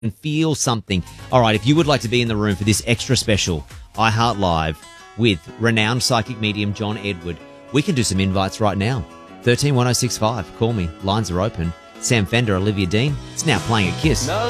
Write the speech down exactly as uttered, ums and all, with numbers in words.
and feel something. All right, if you would like to be in the room for this extra special iHeart Live with renowned psychic medium John Edward, we can do some invites right now. one three one oh six five. Call me. Lines are open. Sam Fender, Olivia Dean. It's now playing at Kiss. No.